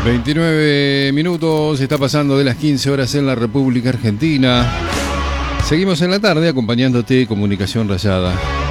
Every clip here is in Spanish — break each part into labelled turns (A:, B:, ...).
A: 29 minutos, está pasando de las 15 horas en la República Argentina. Seguimos en la tarde acompañándote, Comunicación Rayada.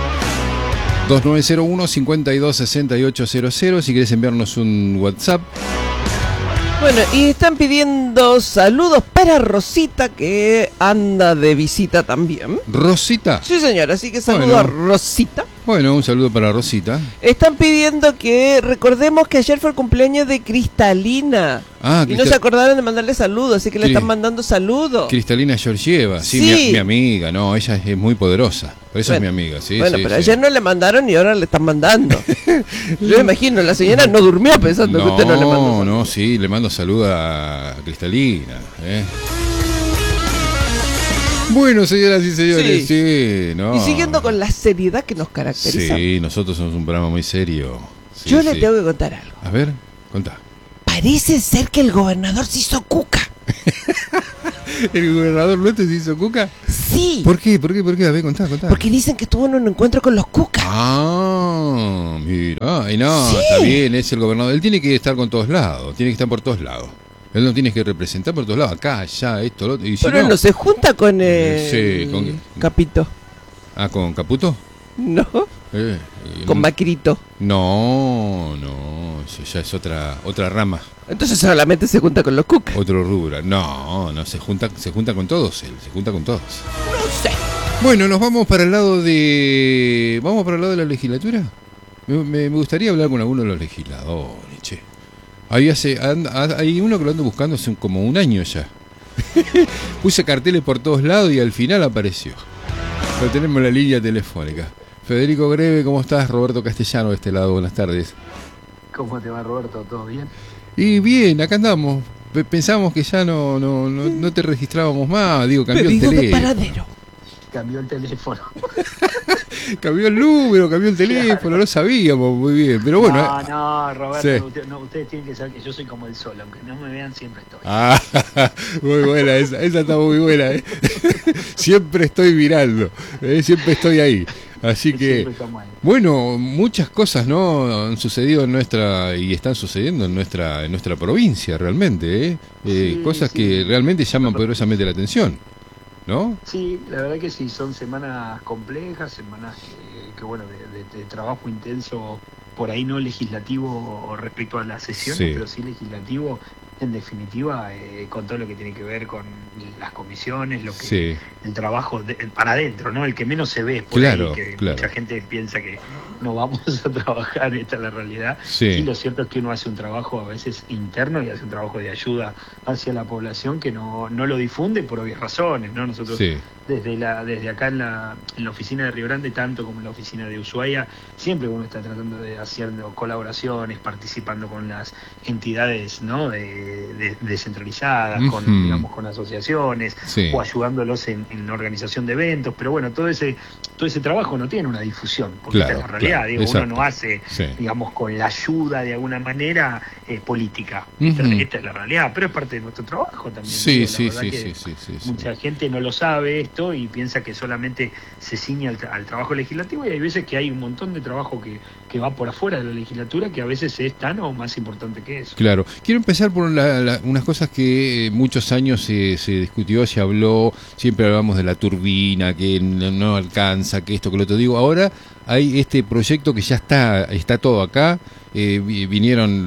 A: 2901-526800, si querés enviarnos un WhatsApp.
B: Bueno, y están pidiendo saludos para Rosita, que anda de visita también.
A: ¿Rosita?
B: Sí, señora, así que saludo a Rosita.
A: Bueno, un saludo para Rosita.
B: Están pidiendo que recordemos que ayer fue el cumpleaños de Cristalina. Y no se acordaron de mandarle saludos, así que le están mandando saludos.
A: Cristalina Georgieva, sí. Mi amiga, no, ella es muy poderosa. Por eso es mi amiga, sí.
B: Bueno, pero ayer no le mandaron y ahora le están mandando. Yo me imagino, la señora no durmió pensando que usted no le mandó.
A: No, sí, le mando saludos a Cristalina. Bueno, señoras y señores, sí, no.
B: Y siguiendo con la seriedad que nos caracteriza.
A: Sí, nosotros somos un programa muy serio. Sí,
B: yo le tengo que contar algo.
A: A ver, contá.
B: Parece ser que el gobernador se hizo cuca.
A: ¿El gobernador nuestro se hizo cuca?
B: Sí.
A: ¿Por qué? A ver, contá.
B: Porque dicen que estuvo en un encuentro con los cucas.
A: Ah, mira. Ay, no, sí. Está bien, es el gobernador. Él tiene que estar con todos lados, tiene que estar por todos lados. Él no tiene que representar por todos lados, acá, allá, esto, lo otro. Y si
B: pero él no se junta con Capito.
A: Ah, ¿con Caputo?
B: No. Con Macrito.
A: No, eso ya es otra rama.
B: Entonces solamente se junta con los cucas.
A: Otro rubro. No, se junta con todos él, se junta con todos.
B: No sé.
A: Bueno, nos vamos para el lado de... ¿Vamos para el lado de la legislatura? Me gustaría hablar con alguno de los legisladores, che. Hay uno que lo ando buscando hace como un año ya. Puse carteles por todos lados y al final apareció. Lo tenemos en la línea telefónica. Federico Greve, ¿cómo estás? Roberto Castellano de este lado, buenas tardes.
C: ¿Cómo te va, Roberto? ¿Todo bien?
A: Y bien, acá andamos. Pensamos que ya no te registrábamos más. Digo, cambió el teléfono.
B: De paradero.
C: Cambió el teléfono.
A: Cambió el número, cambió el teléfono, claro. No sabíamos muy bien, pero bueno.
C: No, Roberto, sí. Ustedes tienen que saber que yo soy como el sol, aunque no me vean, siempre estoy.
A: Muy buena, esa está muy buena, Siempre estoy mirando, siempre estoy ahí. Así que, bueno, muchas cosas no han sucedido en nuestra, y están sucediendo en nuestra provincia realmente, cosas que realmente llaman poderosamente la atención. ¿No?
C: Sí, la verdad que sí, son semanas complejas, semanas que bueno, de trabajo intenso, por ahí no legislativo respecto a las sesiones, pero sí legislativo, en definitiva, con todo lo que tiene que ver con las comisiones, lo que el trabajo para adentro, ¿no? El que menos se ve, por ahí, que mucha gente piensa que no vamos a trabajar, esta es la realidad. Sí, lo cierto es que uno hace un trabajo a veces interno y hace un trabajo de ayuda hacia la población que no lo difunde por obvias razones, ¿no? Nosotros desde acá en la oficina de Río Grande, tanto como en la oficina de Ushuaia, siempre uno está tratando de hacer colaboraciones, participando con las entidades, ¿no? Descentralizadas, digamos, con asociaciones, o ayudándolos en la organización de eventos, pero bueno, todo ese trabajo no tiene una difusión, porque esta es la realidad, digo, uno no hace, digamos, con la ayuda de alguna manera política, esta es la realidad, pero es parte de nuestro trabajo también. Mucha gente no lo sabe esto y piensa que solamente se ciñe al trabajo legislativo, y hay veces que hay un montón de trabajo que va por afuera de la legislatura, que a veces es tan o más importante que eso.
A: Claro, quiero empezar por unas cosas que muchos años se discutió, se habló, siempre hablamos de la turbina, que no alcanza, que esto, que lo otro. Digo, ahora hay este proyecto que ya está todo acá, vinieron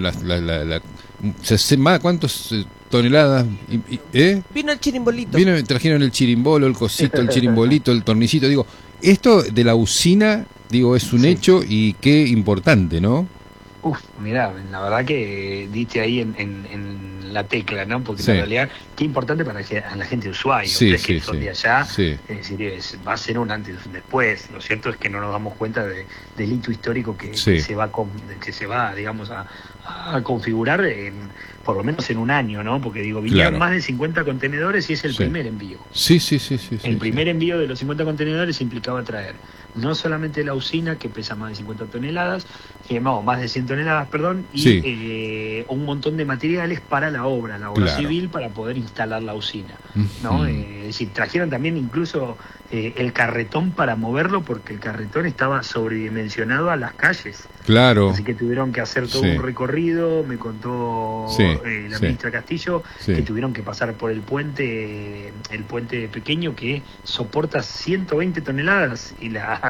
A: ¿cuántos toneladas?
B: Vino el chirimbolito.
A: Trajeron el chirimbolo, el cosito, el chirimbolito, el tornicito. Digo, esto de la usina, digo, es un hecho y qué importante, ¿no?
C: Mirá, la verdad que diste ahí en la tecla, ¿no? Porque en realidad, qué importante para la gente de Ushuaia, ustedes que son de allá, es decir, va a ser un antes y un después. Lo cierto es que no nos damos cuenta del hito histórico que se va, digamos, a configurar por lo menos en un año, ¿no? Porque digo, vinieron más de 50 contenedores y es el primer envío. El primer envío de los 50 contenedores implicaba traer no solamente la usina, que pesa más de 50 toneladas, más de 100 toneladas, perdón, y un montón de materiales para la obra civil, para poder instalar la usina, ¿no? Es decir, trajeron también incluso el carretón para moverlo, porque el carretón estaba sobredimensionado a las calles.
A: Claro.
C: Así que tuvieron que hacer todo un recorrido, me contó la ministra Castillo, que tuvieron que pasar por el puente pequeño que soporta 120 toneladas y la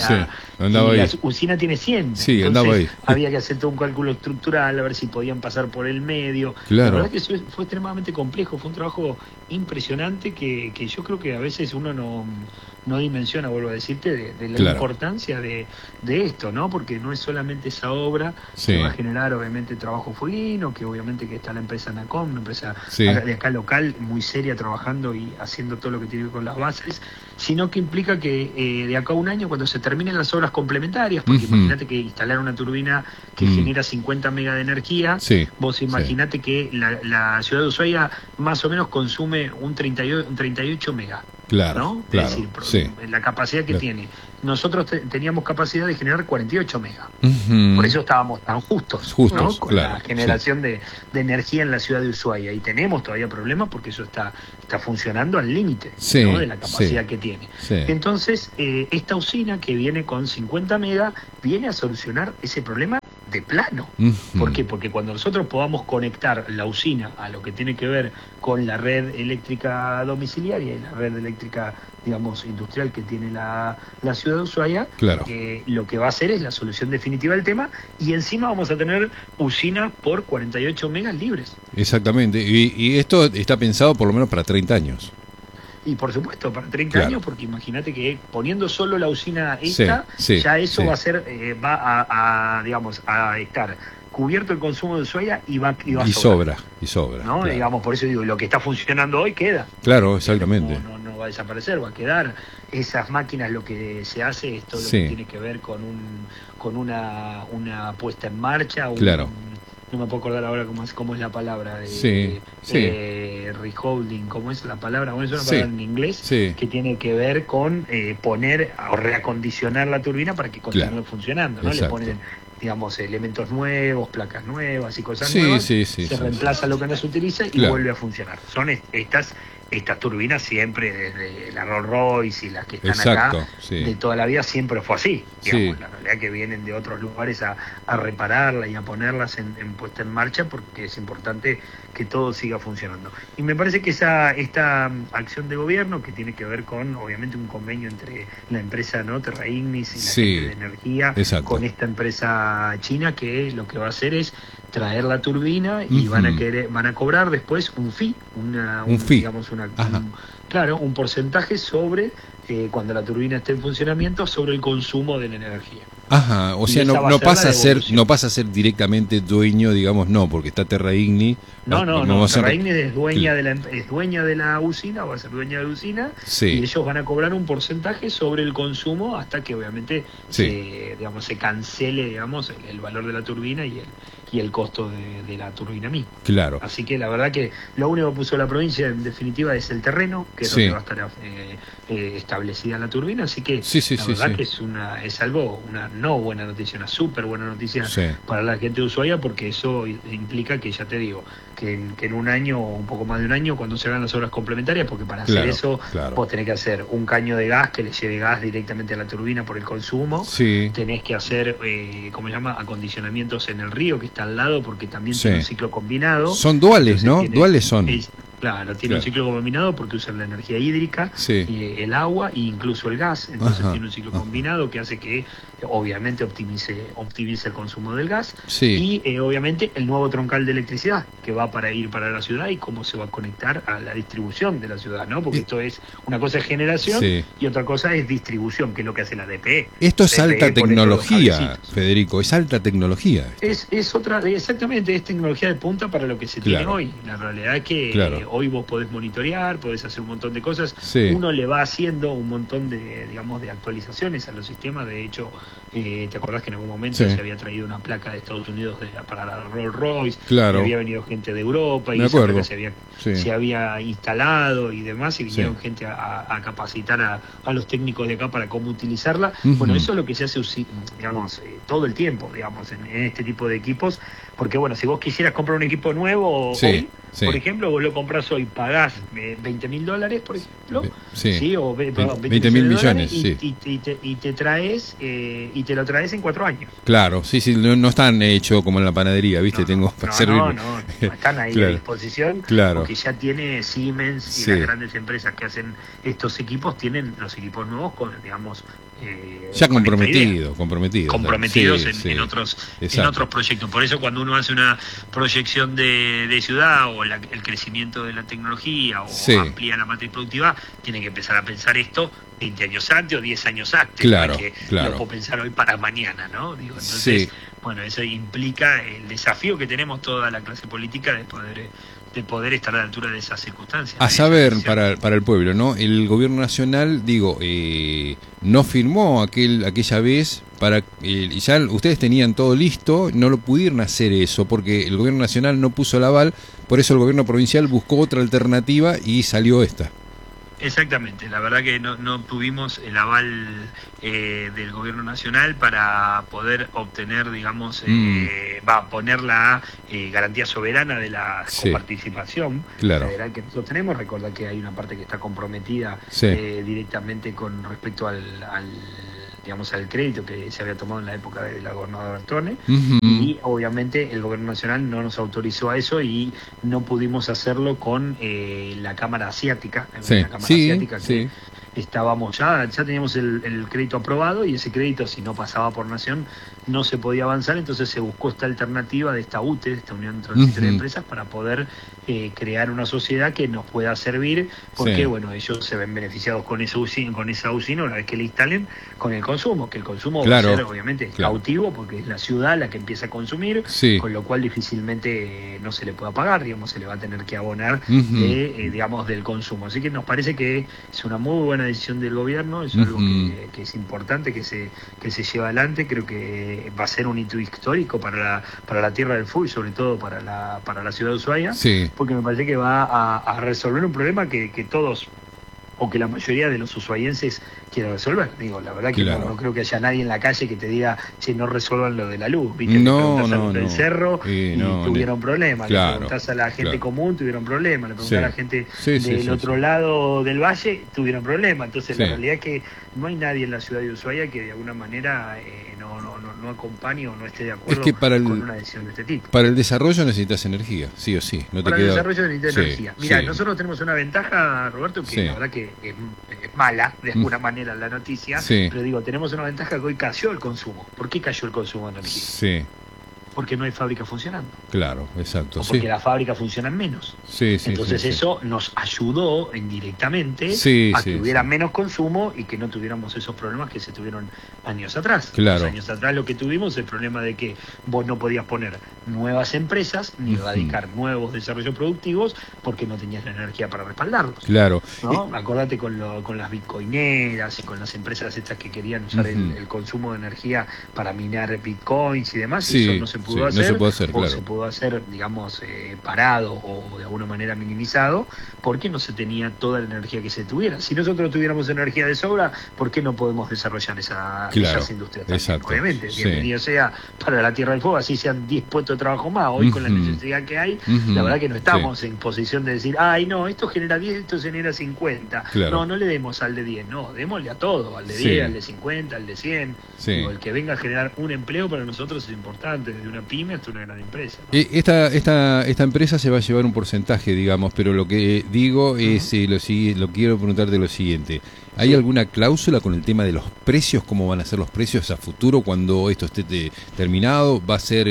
C: usina tiene 100.
A: Sí, andaba ahí.
C: Había que hacer todo un cálculo estructural, a ver si podían pasar por el medio.
A: Claro.
C: La verdad que eso fue extremadamente complejo, fue un trabajo impresionante que yo creo que a veces uno no dimensiona, vuelvo a decirte, de la importancia de esto, ¿no? Porque no es solamente esa obra que va a generar obviamente trabajo fueguino, que obviamente que está la empresa NACOM, una empresa de acá local muy seria trabajando y haciendo todo lo que tiene que ver con las bases, sino que implica que de acá a un año, cuando se terminen las obras complementarias, porque imagínate que instalar una turbina que genera 50 megas de energía, vos imaginate que la ciudad de Ushuaia más o menos consume un 38 megas.
A: Claro,
C: ¿no?
A: claro,
C: es decir, la capacidad que tiene. Nosotros teníamos capacidad de generar 48 megas. Por eso estábamos tan justos, ¿no? Con la generación de energía en la ciudad de Ushuaia. Y tenemos todavía problemas porque eso está funcionando al límite, ¿no? De la capacidad que tiene. Entonces, esta usina que viene con 50 megas viene a solucionar ese problema de plano. ¿Por qué? Porque cuando nosotros podamos conectar la usina a lo que tiene que ver con la red eléctrica domiciliaria y la red eléctrica, digamos, industrial que tiene la ciudad de Ushuaia, lo que va a hacer es la solución definitiva del tema, y encima vamos a tener usina por 48 megas libres.
A: Exactamente, y esto está pensado por lo menos para 30 años.
C: Y por supuesto, para 30 años, porque imagínate que poniendo solo la usina esta, ya eso va a ser, digamos, a estar cubierto el consumo de Ushuaia y sobra, ¿no?
A: Claro.
C: Digamos, por eso digo, lo que está funcionando hoy queda.
A: Claro, exactamente.
C: No va a desaparecer, va a quedar. Esas máquinas, lo que se hace es todo lo que tiene que ver con una puesta en marcha, no me puedo acordar ahora cómo es la palabra reholding, cómo es la palabra, bueno, es una palabra en inglés que tiene que ver con poner o reacondicionar la turbina para que continúe funcionando, ¿no? Le ponen, digamos, elementos nuevos, placas nuevas y cosas nuevas, se reemplaza lo que no se utiliza y vuelve a funcionar. Son estas turbinas siempre, desde la Rolls Royce y las que están acá, de toda la vida siempre fue así. Digamos, la realidad que vienen de otros lugares a repararlas y a ponerlas en puesta en marcha, porque es importante que todo siga funcionando. Y me parece que esta acción de gobierno, que tiene que ver con, obviamente, un convenio entre la empresa Terra Ignis y la gente de energía, con esta empresa china, que lo que va a hacer es traer la turbina y van a cobrar después un fee, digamos un porcentaje sobre cuando la turbina esté en funcionamiento, sobre el consumo de la energía.
A: Ajá, o sea, no pasa a ser directamente dueño, digamos, porque está Terra Ignis.
C: No, Terra Ignis es dueña de la usina, va a ser dueña de la usina, y ellos van a cobrar un porcentaje sobre el consumo hasta que obviamente se cancele, digamos, el valor de la turbina y el costo de la turbina misma. Claro. Así que la verdad que lo único que puso la provincia en definitiva es el terreno, que es donde va a estar establecida la turbina, así que la verdad que es algo, una no buena noticia, una súper buena noticia para la gente de Ushuaia, porque eso implica que, ya te digo, que en un año o un poco más de un año, cuando se hagan las obras complementarias, porque para hacer eso vos tenés que hacer un caño de gas que le lleve gas directamente a la turbina por el consumo, tenés que hacer acondicionamientos en el río que está al lado, porque también tiene un ciclo combinado.
A: Son duales, ¿no? Duales son.
C: Claro, tiene un ciclo combinado porque usan la energía hídrica, el agua e incluso el gas. Entonces tiene un ciclo combinado que hace que obviamente optimice el consumo del gas y obviamente el nuevo troncal de electricidad que va para ir para la ciudad y cómo se va a conectar a la distribución de la ciudad, ¿no? Porque esto es una cosa es generación y otra cosa es distribución, que es lo que hace la DPE.
A: Esto es alta tecnología, Federico, es alta tecnología.
C: Es otra, exactamente, es tecnología de punta para lo que se tiene hoy. La realidad es que hoy vos podés monitorear, podés hacer un montón de cosas. Uno le va haciendo un montón de actualizaciones a los sistemas. De hecho, ¿te acordás que en algún momento se había traído una placa de Estados Unidos para la Rolls Royce? Y había venido gente de Europa y esa placa se había instalado y demás, y vinieron gente a capacitar a los técnicos de acá para cómo utilizarla. Bueno, eso es lo que se hace, digamos, todo el tiempo, digamos, en este tipo de equipos, porque bueno, si vos quisieras comprar un equipo nuevo hoy, Por ejemplo, vos lo compras hoy, pagás $20.000, por ejemplo, o
A: 20 mil millones,
C: y te traes y te lo traes en 4 años.
A: Claro, no están hechos como en la panadería, ¿viste?
C: No están ahí a disposición, porque ya tiene Siemens y las grandes empresas que hacen estos equipos, tienen los equipos nuevos digamos,
A: ya comprometidos
C: en otros proyectos. Por eso cuando uno hace una proyección de ciudad o el crecimiento de la tecnología o amplía la matriz productiva, tiene que empezar a pensar esto 20 años antes o 10 años antes, porque lo puedo pensar hoy para mañana, ¿no? Entonces, bueno, eso implica el desafío que tenemos toda la clase política de poder estar a la altura de esas circunstancias.
A: A saber, para el pueblo, ¿no? El gobierno nacional, no firmó aquella vez y ya ustedes tenían todo listo, no lo pudieron hacer eso, porque el gobierno nacional no puso el aval, por eso el gobierno provincial buscó otra alternativa y salió esta.
C: Exactamente, la verdad que no tuvimos el aval del gobierno nacional para poder obtener, digamos, poner la garantía soberana de la coparticipación federal que nosotros tenemos. Recordad que hay una parte que está comprometida directamente con respecto al crédito que se había tomado en la época de la gobernadora Bertone, y obviamente el gobierno nacional no nos autorizó a eso y no pudimos hacerlo con la Cámara Asiática, que estábamos ya teníamos el crédito aprobado, y ese crédito, si no pasaba por Nación, no se podía avanzar. Entonces se buscó esta alternativa de esta UTE, esta Unión Transitoria de Empresas, para poder crear una sociedad que nos pueda servir, porque ellos se ven beneficiados con esa usina una vez que la instalen, con el consumo, que el consumo va a ser obviamente cautivo, porque es la ciudad la que empieza a consumir, con lo cual difícilmente no se le pueda pagar, se le va a tener que abonar del consumo. Así que nos parece que es una muy buena decisión del gobierno, es algo que es importante que se lleva adelante. Creo que va a ser un hito histórico para la Tierra del Fuego y sobre todo para la ciudad de Ushuaia, porque me parece que va a resolver un problema que todos, o que la mayoría de los ushuaienses quieren resolver. La verdad que no creo que haya nadie en la calle que te diga, no resuelvan lo de la luz, ¿viste? Del cerro y tuvieron problemas. Le preguntás a la gente común, tuvieron problemas. Le preguntás a la gente del otro lado del valle, tuvieron problemas. Entonces la realidad es que no hay nadie en la ciudad de Ushuaia que de alguna manera no acompañe o no esté de acuerdo con una decisión de este tipo.
A: Para el desarrollo necesitas energía, sí o sí.
C: Para el desarrollo necesitas energía. Mira, nosotros tenemos una ventaja, Roberto, que la verdad que es mala, de alguna manera, la noticia, pero tenemos una ventaja que hoy cayó el consumo. ¿Por qué cayó el consumo de energía? Porque no hay fábrica funcionando.
A: Claro, exacto.
C: O porque las fábricas funcionan menos. Entonces eso nos ayudó indirectamente a que hubiera menos consumo y que no tuviéramos esos problemas que se tuvieron años atrás. Años atrás lo que tuvimos es el problema de que vos no podías poner nuevas empresas ni radicar nuevos desarrollos productivos porque no tenías la energía para respaldarlos. Acordate con las bitcoineras y con las empresas estas que querían usar el consumo de energía para minar bitcoins y demás. Eso no se pudo hacer, se pudo hacer, digamos, parado o de alguna manera minimizado, porque no se tenía toda la energía que se tuviera. Si nosotros tuviéramos energía de sobra, ¿por qué no podemos desarrollar esas industrias también? Obviamente, bienvenido sea para la Tierra del Fuego, así sean 10 puestos de trabajo más. Hoy con la necesidad que hay, la verdad que no estamos en posición de decir, esto genera 10, esto genera 50. No le demos al de 10, démosle a todo, al de 10, al de 50, al de 100. El que venga a generar un empleo para nosotros es importante, desde una pyme hasta una gran empresa, ¿no?
A: Esta empresa se va a llevar un porcentaje, digamos, pero lo que digo es, lo quiero preguntarte lo siguiente. ¿Hay alguna cláusula con el tema de los precios? ¿Cómo van a ser los precios a futuro cuando esto esté terminado? ¿Va a ser,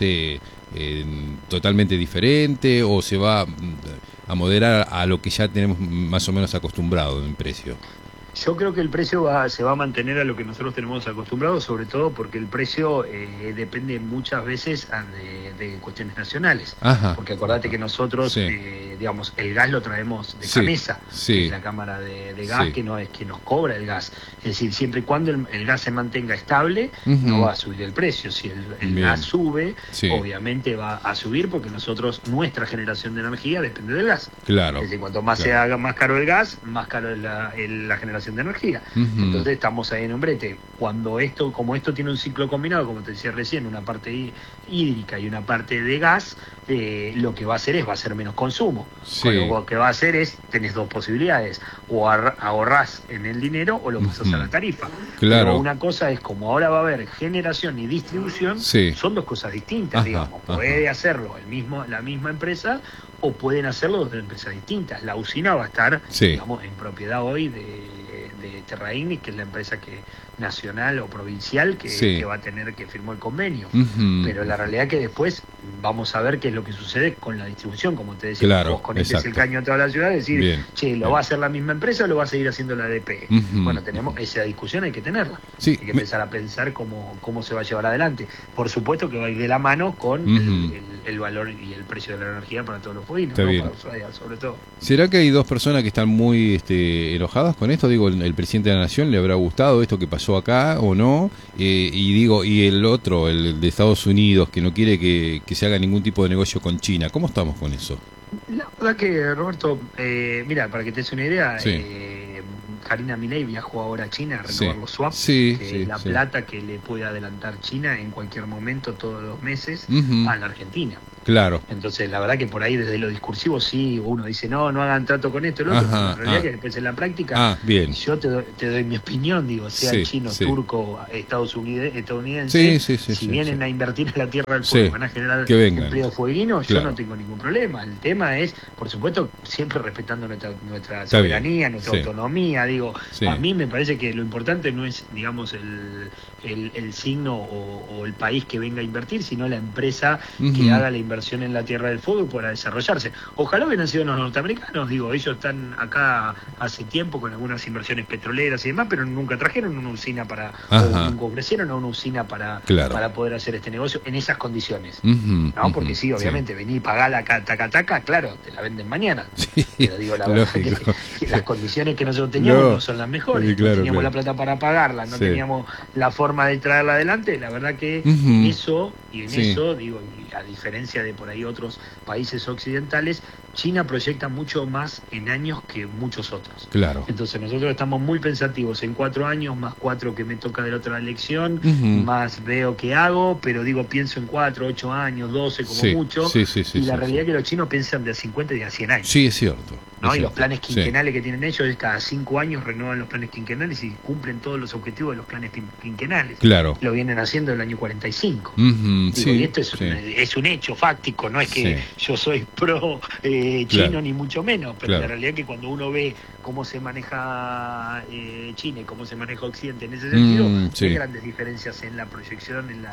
A: totalmente diferente o se va a moderar a lo que ya tenemos más o menos acostumbrado en precio?
C: Yo creo que el precio se va a mantener a lo que nosotros tenemos acostumbrados, sobre todo porque el precio depende muchas veces de cuestiones nacionales. Porque acordate que nosotros, digamos, el gas lo traemos de Camesa, que es la cámara de gas, que no es que nos cobra el gas. Es decir, siempre y cuando el gas se mantenga estable, no va a subir el precio. Si el gas sube, obviamente va a subir, porque nuestra generación de energía depende del gas. Es decir, cuanto más se haga más caro el gas, más caro es la generación generación de energía. Entonces estamos ahí en un brete. Como esto tiene un ciclo combinado, como te decía recién, una parte hídrica y una parte de gas, lo que va a hacer va a ser menos consumo. Lo que va a hacer tenés dos posibilidades, o ahorrás en el dinero o lo pasás a la tarifa.
A: Claro.
C: Pero una cosa es, como ahora va a haber generación y distribución, son dos cosas distintas, digamos. Puede hacerlo la misma empresa, o pueden hacerlo dos empresas distintas. La usina va a estar, digamos, en propiedad hoy de Terra Ignis, que es la empresa nacional o provincial que va a tener, que firmó el convenio. Pero la realidad que después vamos a ver qué es lo que sucede con la distribución, como te decía, vos conectes el caño a toda la ciudad, decir, ¿lo va a hacer la misma empresa o lo va a seguir haciendo la ADP? Bueno, tenemos esa discusión, hay que tenerla. Hay que empezar a pensar cómo se va a llevar adelante. Por supuesto que va a ir de la mano con el valor y el precio de la energía para todos los fueguinos, para Ushuaia, sobre todo.
A: ¿Será que hay dos personas que están muy enojadas con esto? Digo, el presidente de la Nación, ¿le habrá gustado esto que pasó acá o no? Y el otro, el de Estados Unidos, que no quiere que se haga ningún tipo de negocio con China. ¿Cómo estamos con eso?
C: La verdad que, Roberto, mira, para que te des una idea, Karina Milei viajó ahora a China a renovar los swaps, plata que le puede adelantar China en cualquier momento, todos los meses, a la Argentina.
A: Claro.
C: Entonces, la verdad que por ahí desde lo discursivo uno dice, no hagan trato con esto, lo otro, pero en realidad que después en la práctica, yo te doy mi opinión, sea chino, turco, estadounidense, si vienen a invertir en la Tierra del Fuego, van a generar empleo fueguino, yo no tengo ningún problema. El tema es, por supuesto, siempre respetando nuestra soberanía, nuestra autonomía. A mí me parece que lo importante no es, digamos, el signo o el país que venga a invertir, sino la empresa que haga la inversión en la Tierra del Fuego para desarrollarse. Ojalá hubieran sido los norteamericanos, ellos están acá hace tiempo con algunas inversiones petroleras y demás, pero nunca trajeron una usina o nunca ofrecieron una usina para poder hacer este negocio en esas condiciones. Porque obviamente, vení y pagá la taca, claro, te la venden mañana. Pero la verdad que las condiciones que nosotros teníamos no son las mejores, no teníamos la plata para pagarla, no teníamos la forma de traerla adelante. La verdad que eso, y a diferencia de por ahí otros países occidentales, China proyecta mucho más en años que muchos otros.
A: Claro.
C: Entonces nosotros estamos muy pensativos en 4 años, más 4 que me toca de la otra elección, más veo que hago, pero pienso en 4, 8 años, 12 como mucho, y la realidad es que los chinos piensan de a 50 y de a 100 años.
A: Sí, es cierto.
C: Y los planes quinquenales que tienen ellos es cada 5 años renuevan los planes quinquenales y cumplen todos los objetivos de los planes quinquenales.
A: Claro.
C: Lo vienen haciendo el año 45. Y esto es un hecho fáctico, no es que yo soy pro chino ni mucho menos, pero la realidad es que cuando uno ve cómo se maneja China y cómo se maneja Occidente en ese sentido, hay grandes diferencias en la proyección, en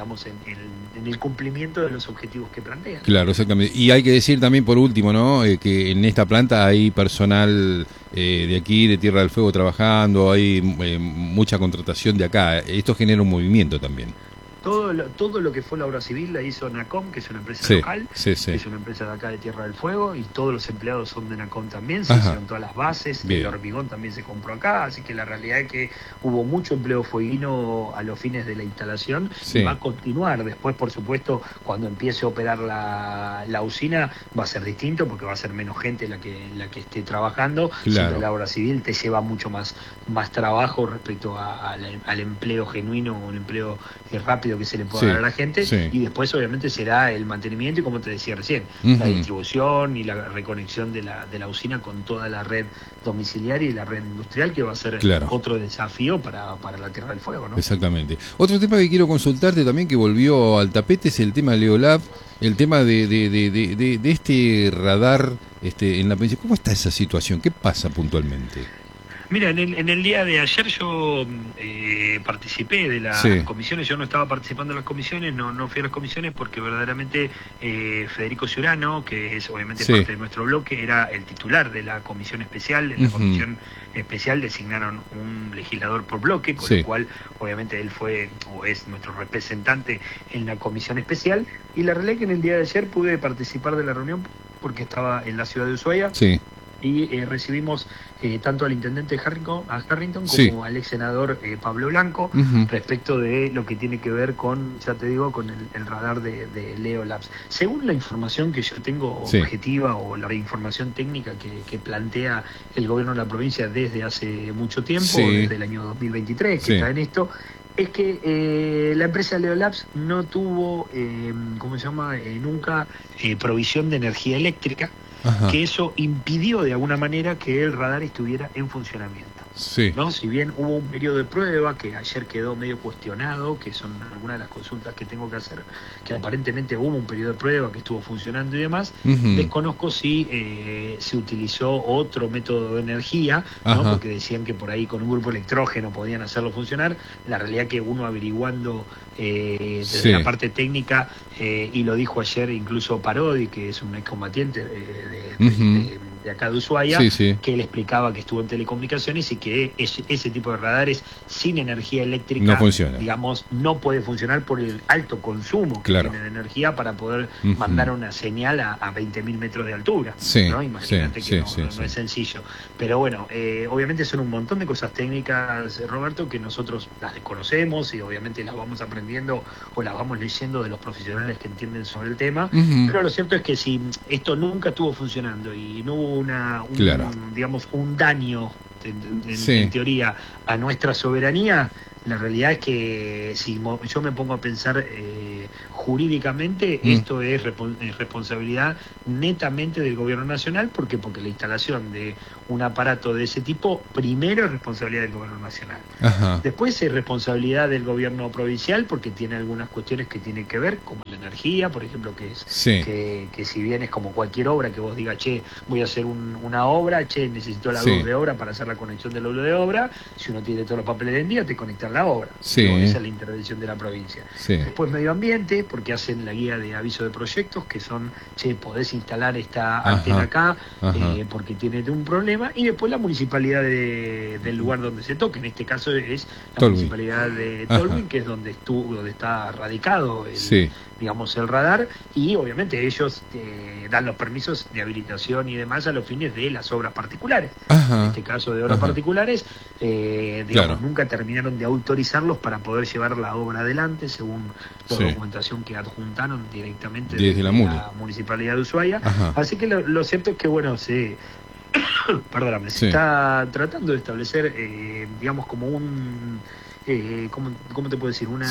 C: el cumplimiento de los objetivos que plantean.
A: Claro, exactamente. Y hay que decir también por último, que en esta planta hay personal de aquí, de Tierra del Fuego, trabajando, hay mucha contratación de acá. Esto genera un movimiento también.
C: Todo lo que fue la obra civil la hizo NACOM, que es una empresa local, que es una empresa de acá de Tierra del Fuego, y todos los empleados son de NACOM también, se hicieron todas las bases, el hormigón también se compró acá, así que la realidad es que hubo mucho empleo fueguino a los fines de la instalación, y va a continuar. Después, por supuesto, cuando empiece a operar la usina, va a ser distinto, porque va a ser menos gente la que esté trabajando. Siempre la obra civil te lleva mucho más trabajo respecto al empleo genuino, o un empleo rápido que se le pueda dar a la gente, y después obviamente será el mantenimiento y, como te decía recién, la distribución y la reconexión de la usina con toda la red domiciliaria y la red industrial, que va a ser otro desafío para la Tierra del Fuego, ¿no?
A: Exactamente. Otro tema que quiero consultarte también, que volvió al tapete, es el tema de Leolab, el tema de este radar en la provincia. ¿Cómo está esa situación? ¿Qué pasa puntualmente?
C: Mira, en el día de ayer yo participé de las comisiones. Yo no estaba participando en las comisiones, no fui a las comisiones porque verdaderamente Federico Ciurano, que es obviamente parte de nuestro bloque, era el titular de la comisión especial. En la comisión especial designaron un legislador por bloque, con lo cual obviamente él fue o es nuestro representante en la comisión especial, y la realidad es que en el día de ayer pude participar de la reunión porque estaba en la ciudad de Ushuaia. y recibimos tanto al intendente Harrington como al ex senador Pablo Blanco respecto de lo que tiene que ver con, ya te digo, con el radar de Leo Labs. Según la información que yo tengo objetiva o la información técnica que plantea el gobierno de la provincia desde hace mucho tiempo, desde el año 2023 que está en esto, es que la empresa Leo Labs no tuvo, nunca provisión de energía eléctrica, que eso impidió de alguna manera que el radar estuviera en funcionamiento. ¿No? Si bien hubo un periodo de prueba que ayer quedó medio cuestionado, que son algunas de las consultas que tengo que hacer, que aparentemente hubo un periodo de prueba que estuvo funcionando y demás, desconozco si se utilizó otro método de energía, ¿no? Porque decían que por ahí con un grupo electrógeno podían hacerlo funcionar. La realidad que uno averiguando desde la parte técnica, y lo dijo ayer incluso Parodi, que es un excombatiente de acá de Ushuaia, que él explicaba que estuvo en telecomunicaciones y que ese tipo de radares sin energía eléctrica
A: no funciona,
C: digamos, no puede funcionar por el alto consumo que tiene de energía para poder mandar una señal a 20.000 metros de altura, ¿no? Imagínate que no es sencillo, pero bueno, obviamente son un montón de cosas técnicas, Roberto, que nosotros las desconocemos y obviamente las vamos aprendiendo o las vamos leyendo de los profesionales que entienden sobre el tema, pero lo cierto es que si esto nunca estuvo funcionando y no hubo un daño en teoría a nuestra soberanía, la realidad es que si yo me pongo a pensar jurídicamente, esto es responsabilidad netamente del gobierno nacional. ¿Por qué? Porque la instalación de un aparato de ese tipo, primero es responsabilidad del gobierno nacional. Después es responsabilidad del gobierno provincial, porque tiene algunas cuestiones que tienen que ver, como la energía, por ejemplo, que si bien es como cualquier obra, que vos digas, che, voy a hacer una obra, che, necesito la luz de obra para hacer la conexión de la luz de obra, si uno tiene todos los papeles del día, te conectan la obra. Esa es la intervención de la provincia. Después medio ambiente, porque hacen la guía de aviso de proyectos, que son, che, podés instalar esta antena acá, porque tiene un problema. Y después la municipalidad del lugar donde se toque, en este caso es la municipalidad de Tolwyn, que es donde está radicado el radar, y obviamente ellos dan los permisos de habilitación y demás a los fines de las obras particulares. En este caso de obras particulares, nunca terminaron de autorizarlos para poder llevar la obra adelante, según la documentación que adjuntaron directamente desde la municipalidad de Ushuaia. Así que lo cierto es que, perdóname, se está tratando de establecer, como un... ¿cómo te puedo decir? Una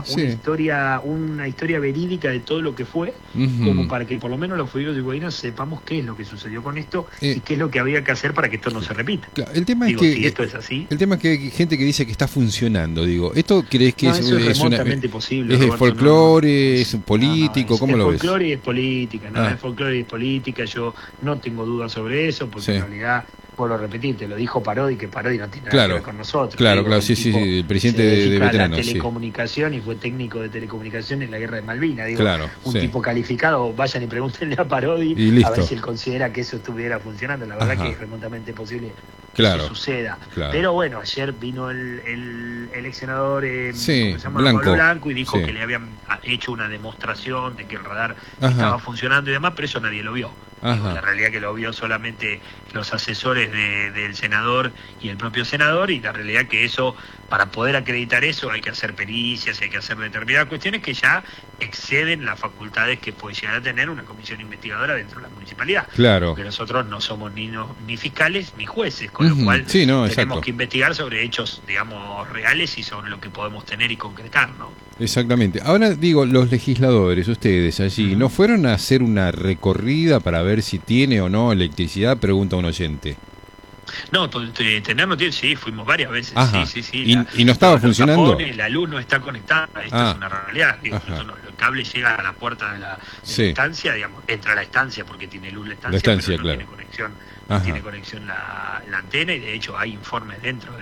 C: historia verídica de todo lo que fue, como para que por lo menos los fuegueros de Guairá sepamos qué es lo que sucedió con esto y qué es lo que había que hacer para que esto no se repita.
A: Claro, el tema es que
C: si esto es así.
A: El tema es que hay gente que dice que está funcionando. ¿Esto crees que
C: es remotamente posible?
A: ¿Es folclore? ¿Es político? ¿Cómo lo ves?
C: Es folclore y es política. Es folclore y es política. Yo no tengo dudas sobre eso, porque en realidad, vuelvo a repetir, te lo dijo Parodi, que Parodi no tiene nada que ver con nosotros.
A: Claro, el presidente de veteranos.
C: La telecomunicación y fue técnico de telecomunicación en la guerra de Malvinas. Tipo calificado, vayan y pregúntenle a Parodi a ver si él considera que eso estuviera funcionando. La verdad que es remotamente posible que eso suceda. Pero bueno, ayer vino el ex senador Blanco y dijo que le habían hecho una demostración de que el radar estaba funcionando y demás, pero eso nadie lo vio. La realidad que lo vio solamente los asesores del senador y el propio senador, y la realidad que eso, para poder acreditar eso, hay que hacer pericias, hay que hacer determinadas cuestiones que ya exceden las facultades que puede llegar a tener una comisión investigadora dentro de la municipalidad. Porque nosotros no somos ni fiscales ni jueces, con lo cual tenemos que investigar sobre hechos, reales y sobre lo que podemos tener y concretar, ¿no?
A: Exactamente. Ahora digo, los legisladores, ustedes allí, ¿no fueron a hacer una recorrida para ver si tiene o no electricidad? Pregunta un oyente.
C: No, tener no tiene, sí, fuimos varias veces.
A: ¿Y no estaba funcionando?
C: La luz no está conectada, esto es una realidad. El cable llega a la puerta de la estancia, entra a la estancia porque tiene luz la estancia, pero no tiene conexión. Tiene conexión la antena, y de hecho hay informes dentro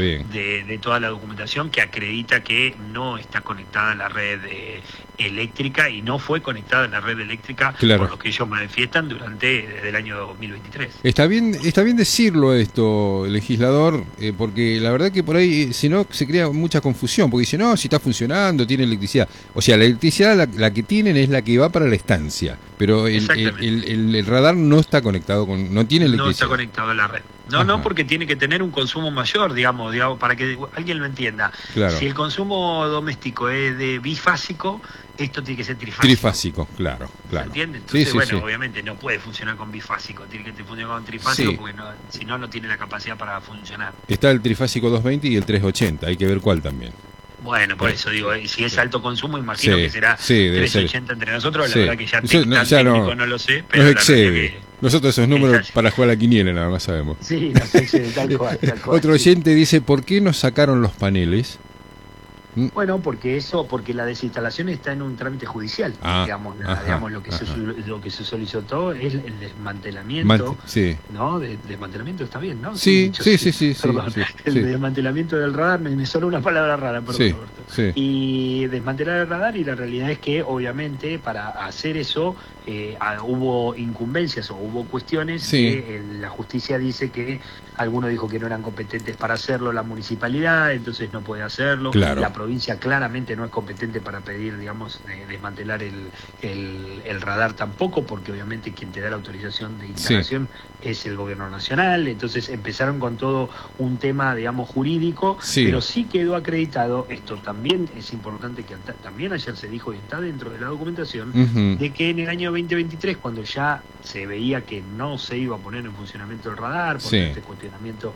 C: de toda la documentación que acredita que no está conectada a la red eléctrica y no fue conectada a la red eléctrica por lo que ellos manifiestan desde el año 2023.
A: Está bien decirlo esto, legislador, porque la verdad que por ahí, si no, se crea mucha confusión, porque dice, no, si está funcionando, tiene electricidad. O sea, la electricidad la que tienen es la que va para la estancia, pero el radar no está conectado no tiene electricidad.
C: No está conectado a la red. No, porque tiene que tener un consumo mayor, digamos, para que alguien lo entienda.
A: Claro.
C: Si el consumo doméstico es de bifásico, esto tiene que ser trifásico.
A: Trifásico, claro.
C: ¿Se entiende? Entonces, obviamente no puede funcionar con bifásico, tiene que funcionar con trifásico, porque si no tiene la capacidad para funcionar.
A: Está el trifásico 220 y el 380, hay que ver cuál también.
C: Bueno, por eso digo, si es alto consumo, imagino que será 380 entre nosotros, la verdad que ya técnico no lo sé, pero
A: nos excede. Nosotros esos números para jugar a la quiniela nada más sabemos.
C: Sí, nos excede, tal cual.
A: Otro oyente dice, ¿por qué nos sacaron los paneles?
C: Bueno, porque la desinstalación está en un trámite judicial, digamos lo que se solicitó es el desmantelamiento, ¿no? Desmantelamiento está bien, ¿no?
A: Sí.
C: El desmantelamiento del radar, me solo una palabra rara, perdón, Roberto. Y desmantelar el radar, y la realidad es que obviamente para hacer eso hubo incumbencias o hubo cuestiones que la justicia dice que alguno dijo que no eran competentes para hacerlo, la municipalidad, entonces no puede hacerlo, la provincia claramente no es competente para pedir, digamos, desmantelar el radar tampoco, porque obviamente quien te da la autorización de instalación es el gobierno nacional. Entonces empezaron con todo un tema, digamos, jurídico, pero sí quedó acreditado, esto también es importante, que también ayer se dijo y está dentro de la documentación, de que en el año 2023, cuando ya se veía que no se iba a poner en funcionamiento el radar, por este cuestionamiento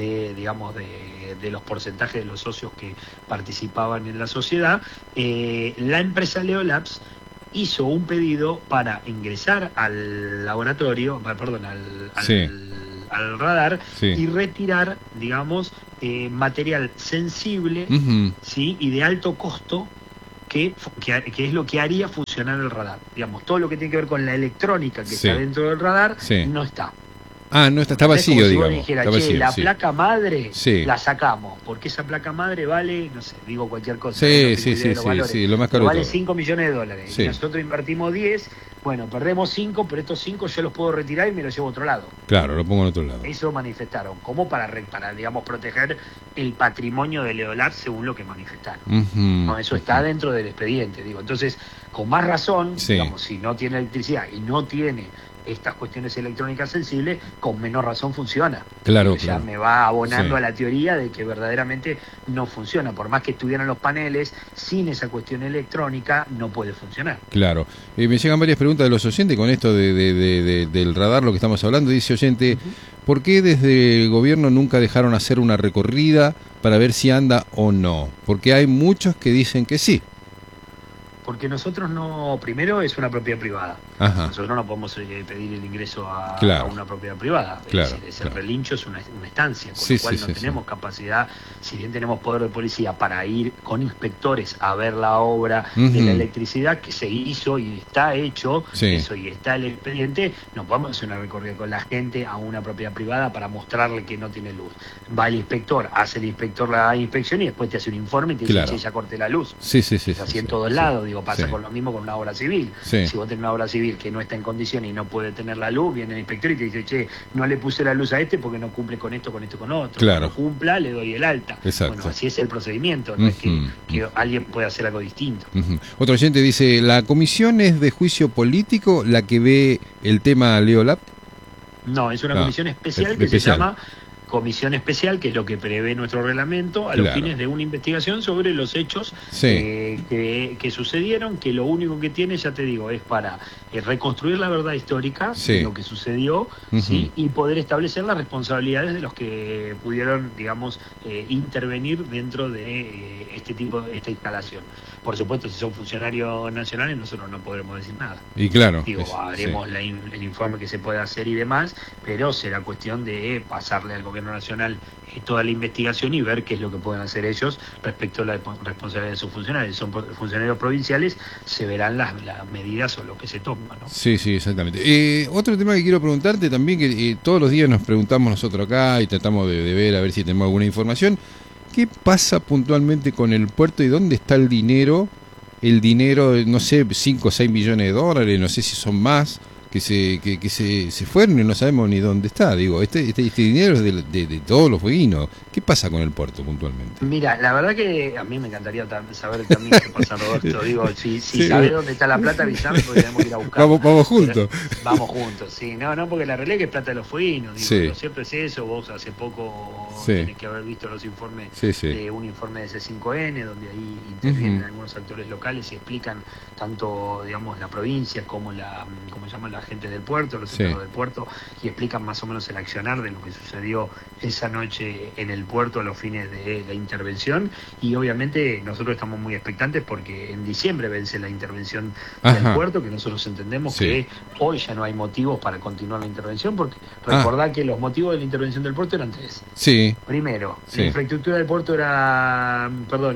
C: de los porcentajes de los socios que participaban en la sociedad, la empresa Leolabs hizo un pedido para ingresar al laboratorio, al radar, y retirar, digamos, material sensible, y de alto costo, que es lo que haría funcionar el radar. Digamos, todo lo que tiene que ver con la electrónica que está dentro del radar, no está.
A: No está vacío, digamos.
C: Dijera, la placa madre la sacamos, porque esa placa madre vale, no sé, digo cualquier cosa.
A: Lo más caro.
C: Vale $5 millones. Y nosotros invertimos 10, bueno, perdemos 5, pero estos 5 yo los puedo retirar y me los llevo a otro lado.
A: Claro, lo pongo en otro lado.
C: Eso manifestaron, como para digamos, proteger el patrimonio de Leolabs según lo que manifestaron. Eso está dentro del expediente, digo. Entonces, con más razón, digamos, si no tiene electricidad y no tiene estas cuestiones electrónicas sensibles, con menor razón funciona.
A: Claro.
C: Ya me va abonando a la teoría de que verdaderamente no funciona. Por más que estuvieran los paneles, sin esa cuestión electrónica no puede funcionar.
A: Claro. Me llegan varias preguntas de los oyentes con esto del radar, lo que estamos hablando. Dice oyente, ¿por qué desde el gobierno nunca dejaron hacer una recorrida para ver si anda o no? Porque hay muchos que dicen que sí.
C: Porque nosotros no, primero es una propiedad privada. Nosotros no podemos pedir el ingreso a una propiedad privada. El relincho es una estancia, con lo cual no tenemos capacidad, si bien tenemos poder de policía para ir con inspectores a ver la obra de la electricidad que se hizo y está hecho, eso y está el expediente, no podemos hacer una recorrida con la gente a una propiedad privada para mostrarle que no tiene luz. Va el inspector, hace el inspector la inspección y después te hace un informe y te dice, ya corté la luz. Es así en todos lados, digo. Pasa con lo mismo con una obra civil. Si vos tenés una obra civil que no está en condiciones y no puede tener la luz, viene el inspector y te dice, no le puse la luz a este porque no cumple con esto, con otro. Cuando cumpla, le doy el alta. Bueno, así es el procedimiento, no es que alguien pueda hacer algo distinto.
A: Otro oyente dice, ¿la comisión es de juicio político la que ve el tema Leolab?
C: No, es una comisión especial que se llama Comisión Especial, que es lo que prevé nuestro reglamento, a los fines de una investigación sobre los hechos que sucedieron, que lo único que tiene, ya te digo, es para reconstruir la verdad histórica de lo que sucedió, y poder establecer las responsabilidades de los que pudieron, digamos, intervenir dentro de esta instalación. Por supuesto, si son funcionarios nacionales, nosotros no podremos decir nada.
A: Y claro.
C: Haremos el informe que se pueda hacer y demás, pero será cuestión de pasarle al gobierno nacional toda la investigación y ver qué es lo que pueden hacer ellos respecto a la responsabilidad de sus funcionarios. Si son funcionarios provinciales, se verán las medidas o lo que se toma, ¿no?
A: Sí, exactamente. Otro tema que quiero preguntarte también, que todos los días nos preguntamos nosotros acá y tratamos de ver a ver si tenemos alguna información. ¿Qué pasa puntualmente con el puerto y dónde está el dinero? El dinero, no sé, 5 o 6 millones de dólares, no sé si son más. que se fueron y no sabemos ni dónde está. Digo, este dinero es de todos los fueguinos. ¿Qué pasa con el puerto puntualmente?
C: Mira, la verdad que a mí me encantaría saber también qué pasa, Roberto. Digo, si sabés dónde está la plata, avisame porque tenemos que ir a buscar.
A: Vamos juntos.
C: Vamos juntos, sí. No, porque la realidad es que es plata de los fueguinos. Digo, lo cierto es eso. Vos hace poco tenés que haber visto los informes de un informe de C5N, donde ahí intervienen algunos actores locales y explican tanto, digamos, la provincia como como se llama la gente del puerto, los empleados del puerto, y explican más o menos el accionar de lo que sucedió esa noche en el puerto a los fines de la intervención. Y obviamente nosotros estamos muy expectantes porque en diciembre vence la intervención del puerto, que nosotros entendemos que hoy ya no hay motivos para continuar la intervención, porque recordá que los motivos de la intervención del puerto eran tres. Primero, la infraestructura del puerto era,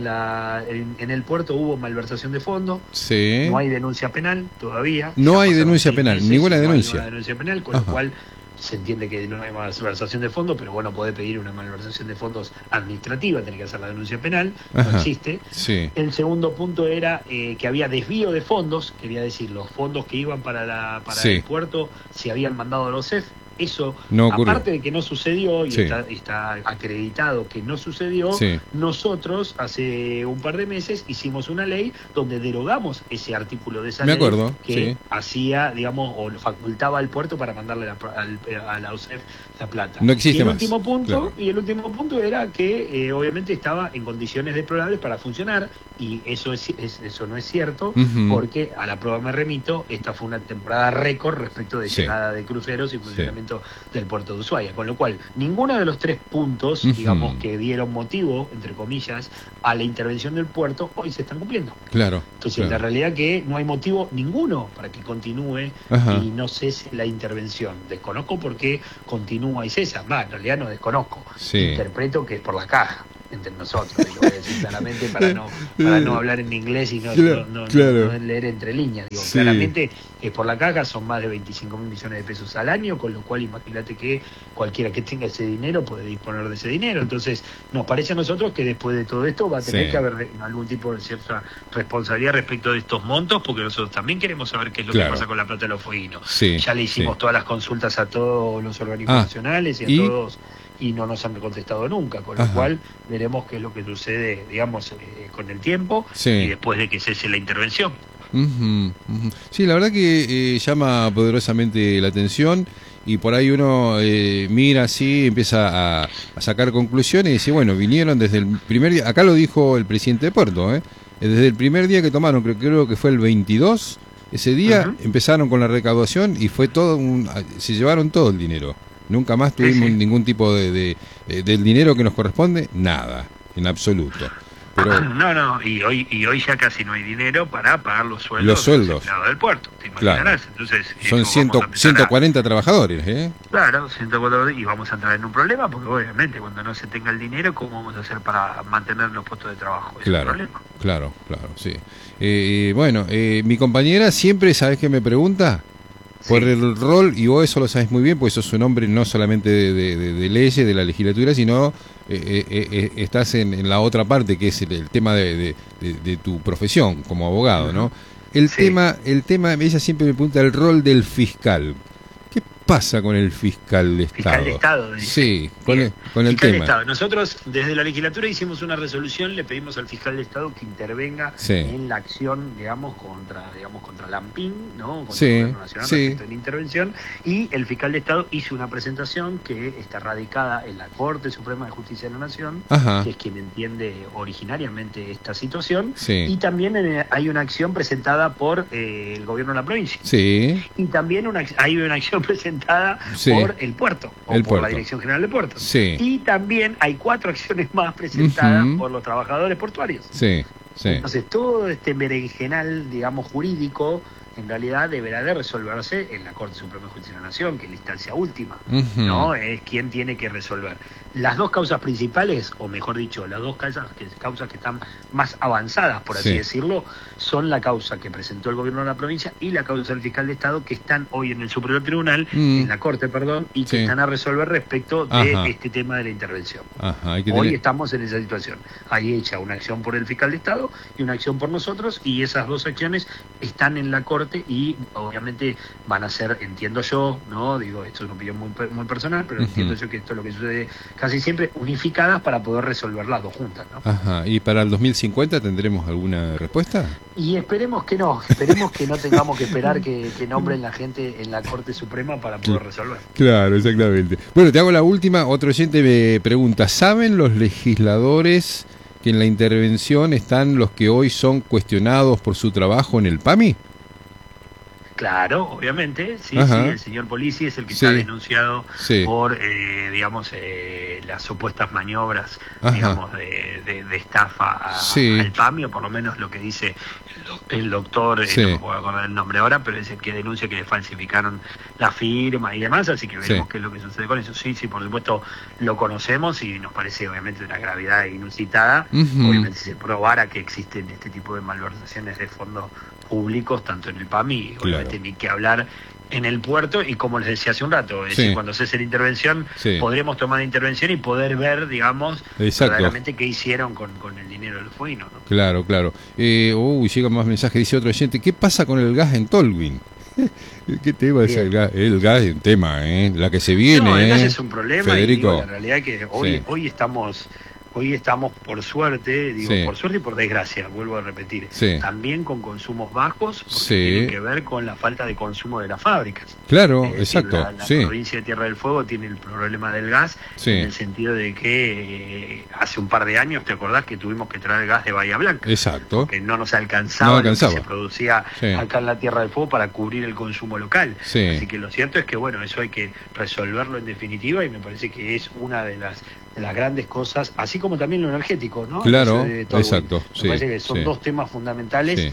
C: en el puerto hubo malversación de fondos, no hay denuncia penal todavía.
A: No hay denuncia penal, ninguna denuncia.
C: No hay denuncia penal, con lo cual se entiende que no hay malversación de fondos, pero bueno, puede pedir una malversación de fondos administrativa, tiene que hacer la denuncia penal, no existe. El segundo punto era que había desvío de fondos, quería decir, los fondos que iban para el puerto se habían mandado a los CEF. Eso, no aparte de que no sucedió, y está acreditado que no sucedió, nosotros hace un par de meses hicimos una ley donde derogamos ese artículo de esa ley que hacía, digamos, o facultaba al puerto para mandarle a la OCEF la plata.
A: No existe
C: el último punto, y el último punto era que obviamente estaba en condiciones deplorables para funcionar, y eso no es cierto, porque a la prueba me remito, esta fue una temporada récord respecto de llegada de cruceros y funcionamiento del puerto de Ushuaia, con lo cual ninguno de los tres puntos, digamos, que dieron motivo, entre comillas, a la intervención del puerto, hoy se están cumpliendo. Entonces, la realidad es que no hay motivo ninguno para que continúe y no cese la intervención. Desconozco por qué continúa y cesa. En realidad no desconozco. Interpreto que es por la caja. Entre nosotros, lo voy a decir claramente para no hablar en inglés y no leer entre líneas. Digo, claramente es por la caja, son más de 25.000 millones de pesos al año, con lo cual imagínate que cualquiera que tenga ese dinero puede disponer de ese dinero. Entonces nos parece a nosotros que después de todo esto va a tener que haber algún tipo de cierta responsabilidad respecto de estos montos, porque nosotros también queremos saber qué es lo que pasa con la plata de los fueguinos. Ya le hicimos todas las consultas a todos los organismos nacionales y a todos, y no nos han contestado nunca, con lo cual veremos qué es lo que sucede, digamos, con el tiempo y después de que cese la intervención.
A: Sí, la verdad que llama poderosamente la atención, y por ahí uno mira así, empieza a sacar conclusiones y dice, bueno, vinieron desde el primer día, acá lo dijo el presidente de Puerto, desde el primer día que tomaron, creo que fue el 22, ese día empezaron con la recaudación y fue todo se llevaron todo el dinero. Nunca más tuvimos ningún tipo del dinero que nos corresponde, nada, en absoluto. Pero,
C: y hoy ya casi no hay dinero para pagar los sueldos de los empleados del puerto, te imaginarás. Entonces,
A: son 140 trabajadores,
C: Claro, 140, y vamos a entrar en un problema, porque obviamente cuando no se tenga el dinero, ¿cómo vamos a hacer para mantener los puestos de trabajo? Es un problema.
A: Claro, sí. Bueno, mi compañera siempre, ¿sabes qué me pregunta? Por el rol, y vos eso lo sabes muy bien, porque sos un hombre no solamente de leyes, de la legislatura, sino estás en la otra parte, que es el tema de tu profesión como abogado, ¿no? El tema, ella siempre me pregunta el rol del fiscal. ¿Qué pasa con el fiscal de Estado?
C: Fiscal de Estado.
A: Sí, con el
C: fiscal
A: tema.
C: De Estado. Nosotros desde la legislatura hicimos una resolución, le pedimos al fiscal de Estado que intervenga en la acción, digamos, contra la ANPIN, ¿no? Contra el Gobierno Nacional respecto a la intervención, y el fiscal de Estado hizo una presentación que está radicada en la Corte Suprema de Justicia de la Nación, que es quien entiende originariamente esta situación, y también hay una acción presentada por el gobierno de la provincia, y también hay una acción presentada por el puerto, por la Dirección General de Puertos, y también hay 4 acciones más presentadas por los trabajadores portuarios. Entonces todo este berenjenal, digamos, jurídico, en realidad deberá de resolverse en la Corte Suprema de Justicia de la Nación, que es la instancia última, ¿no? Es quien tiene que resolver. Las dos causas principales, o mejor dicho, las dos causas que están más avanzadas, por así decirlo, son la causa que presentó el gobierno de la provincia y la causa del fiscal de Estado, que están hoy en el Superior Tribunal, en la Corte, y que están a resolver respecto de este tema de la intervención. Hoy estamos en esa situación. Hay hecha una acción por el fiscal de Estado y una acción por nosotros, y esas dos acciones están en la Corte corte, y obviamente van a ser, entiendo yo, no digo, esto es una opinión muy personal, pero entiendo yo que esto es lo que sucede casi siempre, unificadas para poder resolver las dos juntas, ¿no?
A: Ajá. ¿Y para el 2050 tendremos alguna respuesta?
C: Y esperemos que no tengamos que esperar que nombren la gente en la Corte Suprema para poder resolver.
A: Claro, exactamente. Bueno, te hago la última. Otro oyente me pregunta, ¿saben los legisladores que en la intervención están los que hoy son cuestionados por su trabajo en el PAMI?
C: Claro, obviamente, sí, el señor Polisi es el que está denunciado por, las supuestas maniobras, digamos, de estafa al PAMI, o por lo menos lo que dice el doctor, no me puedo acordar el nombre ahora, pero es el que denuncia que le falsificaron la firma y demás, así que veremos qué es lo que sucede con eso. Sí, por supuesto, lo conocemos y nos parece obviamente de una gravedad inusitada. Obviamente, si se probara que existen este tipo de malversaciones de fondos públicos, tanto en el PAMI, obviamente ni que hablar en el puerto, y como les decía hace un rato, es decir, cuando se hace la intervención, podremos tomar la intervención y poder ver, digamos, verdaderamente qué hicieron con el dinero del fuino, ¿no?
A: Claro. Llega más mensajes, dice otro oyente, ¿qué pasa con el gas en Tolwyn? ¿Qué tema es el gas? El gas es un tema, la que se viene.
C: No, el gas es un problema,
A: Federico.
C: Y digo, la realidad es que hoy estamos por suerte, por suerte y por desgracia, vuelvo a repetir, también con consumos bajos, porque tiene que ver con la falta de consumo de las fábricas.
A: Claro, exacto.
C: La provincia de Tierra del Fuego tiene el problema del gas, en el sentido de que hace un par de años, ¿te acordás que tuvimos que traer gas de Bahía Blanca?
A: Exacto.
C: Que no nos alcanzaba lo que se producía acá en la Tierra del Fuego para cubrir el consumo local. Así que lo cierto es que, bueno, eso hay que resolverlo en definitiva, y me parece que es una de las grandes cosas, así como también lo energético, ¿no?
A: Claro, exacto.
C: Me parece que son dos temas fundamentales,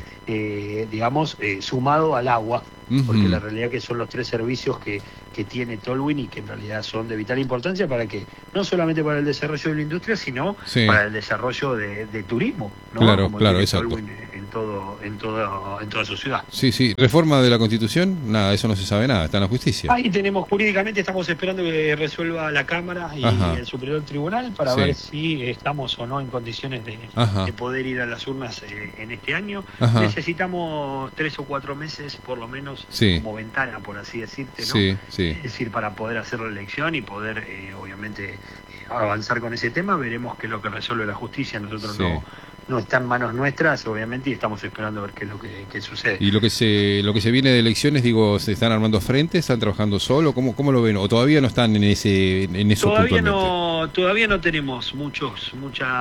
C: sumado al agua, porque la realidad que son los tres servicios que tiene Tolwyn, y que en realidad son de vital importancia para que, no solamente para el desarrollo de la industria, sino para el desarrollo de turismo, ¿no?
A: Claro, exacto.
C: Tolwyn en toda su ciudad.
A: Sí. Reforma de la Constitución, nada, eso no se sabe nada, está en la justicia.
C: Ahí tenemos jurídicamente, estamos esperando que resuelva la Cámara y el Superior Tribunal para ver si estamos o no en condiciones de poder ir a las urnas en este año. Necesitamos 3 o 4 meses por lo menos como ventana, por así decirte, ¿no? Es decir, para poder hacer la elección y poder obviamente avanzar con ese tema. Veremos qué es lo que resuelve la justicia. Nosotros no está en manos nuestras, obviamente, y estamos esperando a ver qué es lo que sucede.
A: Y lo que se viene de elecciones, digo, ¿se están armando frentes? ¿Están trabajando solo? ¿Cómo lo ven? ¿O todavía no están en eso puntualmente?
C: Todavía no tenemos muchas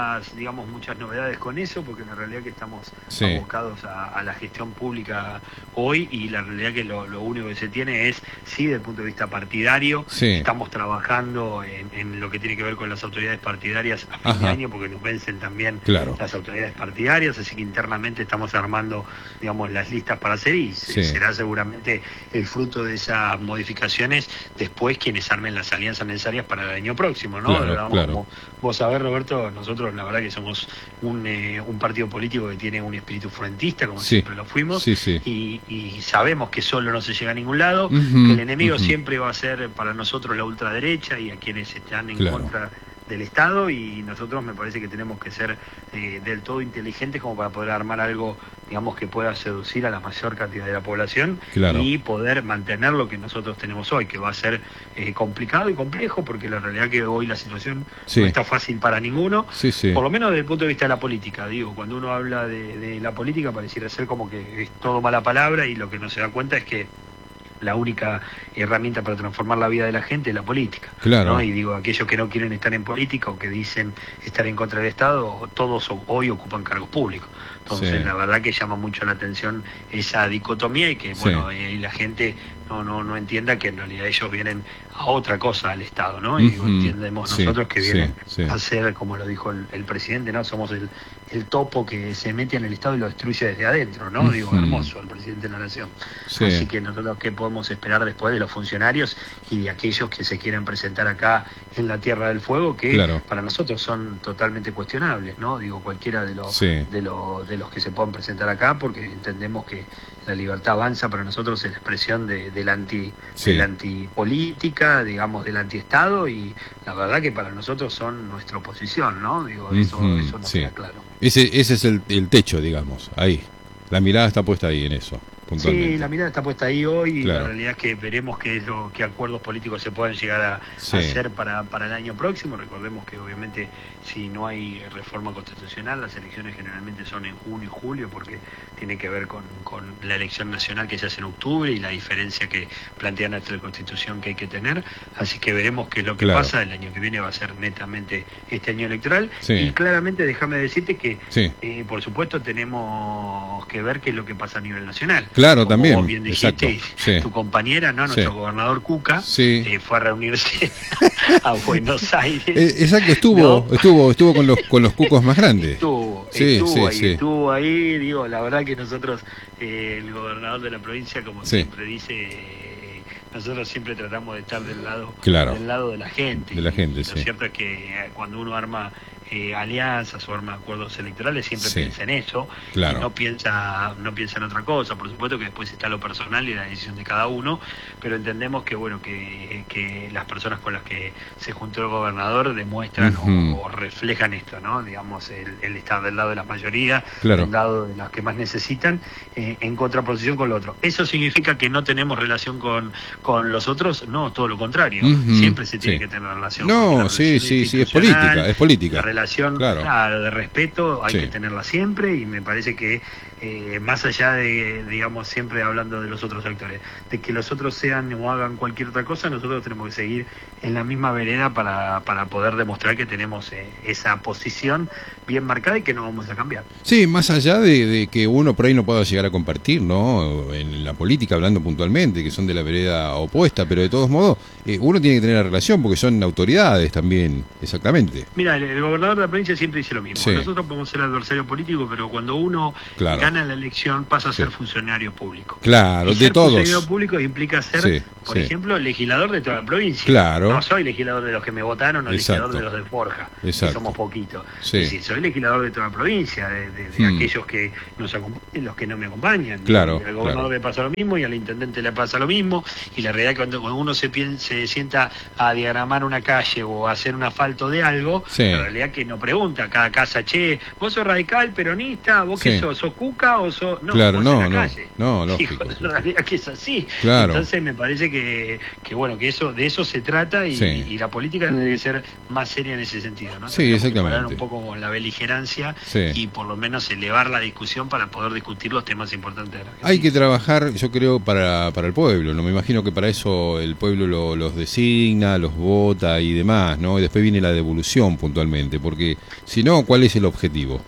C: novedades con eso, porque la realidad que estamos abocados a la gestión pública hoy, y la realidad que lo único que se tiene es, desde el punto de vista partidario, estamos trabajando en lo que tiene que ver con las autoridades partidarias a fin de año, porque nos vencen también las autoridades partidarias, así que internamente estamos armando, digamos, las listas para hacer, y será seguramente el fruto de esas modificaciones después quienes armen las alianzas necesarias para el año próximo, ¿no? Como vos sabés, Roberto, nosotros la verdad que somos un partido político que tiene un espíritu frentista, como siempre lo fuimos, y sabemos que solo no se llega a ningún lado, que el enemigo siempre va a ser para nosotros la ultraderecha y a quienes están en contra del Estado, y nosotros me parece que tenemos que ser del todo inteligentes como para poder armar algo, digamos, que pueda seducir a la mayor cantidad de la población y poder mantener lo que nosotros tenemos hoy, que va a ser complicado y complejo, porque la realidad que hoy la situación no está fácil para ninguno, por lo menos desde el punto de vista de la política. Digo, cuando uno habla de la política pareciera ser como que es todo mala palabra, y lo que no se da cuenta es que la única herramienta para transformar la vida de la gente es la política, ¿no? Y digo, aquellos que no quieren estar en política o que dicen estar en contra del Estado, todos hoy ocupan cargos públicos. Entonces la verdad que llama mucho la atención esa dicotomía, y que y la gente no entienda que en realidad ellos vienen a otra cosa al Estado, ¿no? Y digo, entendemos nosotros que vienen a ser, como lo dijo el presidente, ¿no? Somos el topo que se mete en el Estado y lo destruye desde adentro, ¿no? Digo, hermoso el presidente de la Nación. Así que nosotros, ¿qué podemos esperar después de los funcionarios y de aquellos que se quieren presentar acá en la Tierra del Fuego, que para nosotros son totalmente cuestionables, ¿no? Digo, cualquiera de los que se puedan presentar acá, porque entendemos que la libertad avanza para nosotros es la expresión de la antipolítica, digamos, del antiestado, y la verdad que para nosotros son nuestra oposición, ¿no? Digo, eso nos queda claro.
A: Ese es el techo, digamos, ahí. La mirada está puesta ahí en eso. puntualmente.
C: Sí, la mirada está puesta ahí hoy,
A: claro.
C: Y la realidad es que veremos qué acuerdos políticos se pueden llegar a hacer para el año próximo. Recordemos que obviamente si no hay reforma constitucional, las elecciones generalmente son en junio y julio, porque tiene que ver con la elección nacional que se hace en octubre y la diferencia que plantea nuestra Constitución que hay que tener. Así que veremos qué es lo que pasa. El año que viene va a ser netamente este año electoral. Y claramente déjame decirte que, por supuesto, tenemos que ver qué es lo que pasa a nivel nacional.
A: Claro,
C: como
A: también.
C: Vos bien dijiste, tu compañera, ¿no? Nuestro gobernador Cuca fue a reunirse a Buenos Aires.
A: Exacto, estuvo con los cucos más grandes.
C: Estuvo ahí, digo, la verdad que nosotros, el gobernador de la provincia, como siempre dice, nosotros siempre tratamos de estar del lado de la gente. Lo cierto es que cuando uno arma alianzas o arma acuerdos electorales siempre piensa en eso, y no piensa en otra cosa. Por supuesto que después está lo personal y la decisión de cada uno, pero entendemos que bueno que las personas con las que se juntó el gobernador demuestran o reflejan esto, ¿no? Digamos, el estar del lado de la mayoría, del lado de los que más necesitan, en contraposición con lo otro. ¿Eso significa que no tenemos relación con los otros? No, todo lo contrario. Siempre se tiene que tener relación.
A: Es política.
C: La relación de respeto hay que tenerla siempre, y me parece que más allá de, digamos, siempre hablando de los otros actores, de que los otros sean o hagan cualquier otra cosa, nosotros tenemos que seguir en la misma vereda para poder demostrar que tenemos esa posición bien marcada y que no vamos a cambiar.
A: Sí, más allá de que uno por ahí no pueda llegar a compartir, ¿no? En la política, hablando puntualmente, que son de la vereda opuesta, pero de todos modos, uno tiene que tener la relación porque son autoridades también, exactamente.
C: Mira, el gobernador de la provincia siempre dice lo mismo. Nosotros podemos ser adversario político, pero cuando uno gana la elección pasa a ser funcionario público.
A: Claro, de todos.
C: Funcionario público implica ser, por ejemplo, legislador de toda la provincia.
A: Claro.
C: No soy legislador de los que me votaron o legislador de los de Forja, que somos poquitos. Es decir, soy legislador de toda la provincia, de aquellos que nos acompañan, los que no me acompañan.
A: Claro.
C: Al gobernador le pasa lo mismo y al intendente le pasa lo mismo, y la realidad es que cuando uno se sienta a diagramar una calle o a hacer un asfalto de algo, la realidad es que no pregunta a cada casa, che, vos sos radical, peronista, vos qué sos Cuca o sos... No,
A: claro,
C: no,
A: lógico.
C: La realidad es que es así.
A: Claro.
C: Entonces me parece que bueno, que de eso se trata, y la política debe ser más seria en ese sentido, ¿no?
A: Sí, exactamente.
C: Parar un poco con la beligerancia y por lo menos elevar la discusión para poder discutir los temas importantes de la Argentina.
A: Hay que trabajar, yo creo, para el pueblo, ¿no? Me imagino que para eso el pueblo los designa, los vota y demás, ¿no? Y después viene la devolución puntualmente, porque si no, ¿cuál es el objetivo?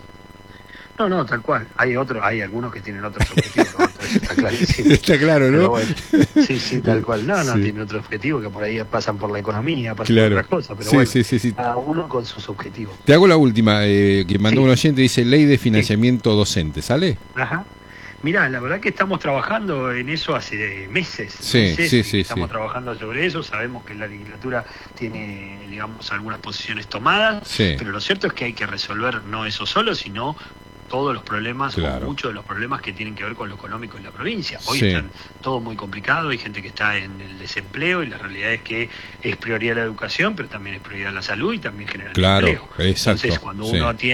C: No, tal cual. Hay algunos que tienen otros objetivos, ¿no? Está clarísimo.
A: Está claro, ¿no?
C: Pero bueno, sí, tal cual. No, tienen otro objetivo, que por ahí pasan por la economía, pasan por otras cosas, pero bueno, cada uno con sus objetivos.
A: Te hago la última, que mandó un oyente, dice ley de financiamiento docente, ¿sale?
C: Ajá. Mirá, la verdad que estamos trabajando en eso hace meses. Estamos trabajando sobre eso. Sabemos que la legislatura tiene, digamos, algunas posiciones tomadas, pero lo cierto es que hay que resolver no eso solo, sino todos los problemas, o muchos de los problemas que tienen que ver con lo económico en la provincia. Hoy están todo muy complicado, hay gente que está en el desempleo, y la realidad es que es prioridad la educación, pero también es prioridad la salud y también generar empleo. Entonces, cuando